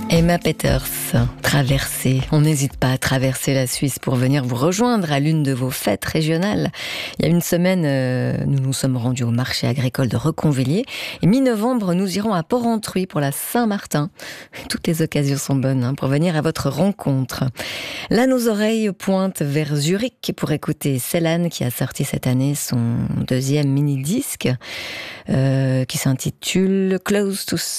Emma Peters, traverser. On n'hésite pas à traverser la Suisse pour venir vous rejoindre à l'une de vos fêtes régionales. Il y a une semaine, nous nous sommes rendus au marché agricole de Reconvilliers. Et mi-novembre, nous irons à Port-Entruy pour la Saint-Martin. Toutes les occasions sont bonnes pour venir à votre rencontre. Là, nos oreilles pointent vers Zurich pour écouter Célan qui a sorti cette année son deuxième mini-disque qui s'intitule Close to